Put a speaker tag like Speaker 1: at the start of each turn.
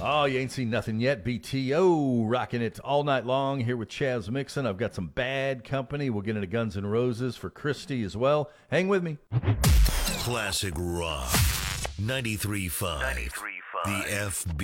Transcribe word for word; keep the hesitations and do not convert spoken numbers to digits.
Speaker 1: Oh, you ain't seen nothing yet. B T O rocking it all night long here with Chaz Mixon. I've got some bad company. We'll get into Guns N' Roses for Christy as well. Hang with me.
Speaker 2: Classic Rock. ninety-three point five. The F B.